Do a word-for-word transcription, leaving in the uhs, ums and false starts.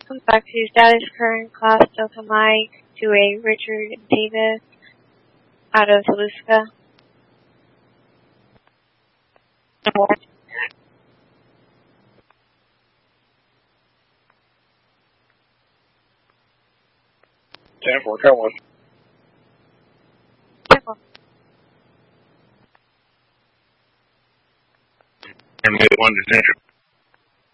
Welcome back to Status Current Class Delta Mike to a Richard Davis out of Voluska. ten four, ten one. ten one. And one to